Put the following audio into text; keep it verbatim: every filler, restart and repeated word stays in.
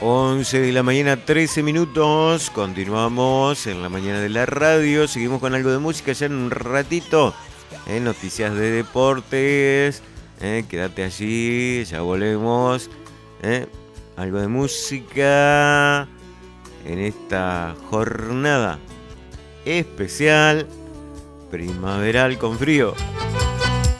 once de la mañana, trece minutos. Continuamos en la mañana de la radio. Seguimos con algo de música ya en un ratito. Eh, noticias de deportes. Eh, quédate allí, ya volvemos. Eh, algo de música en esta jornada especial primaveral con frío.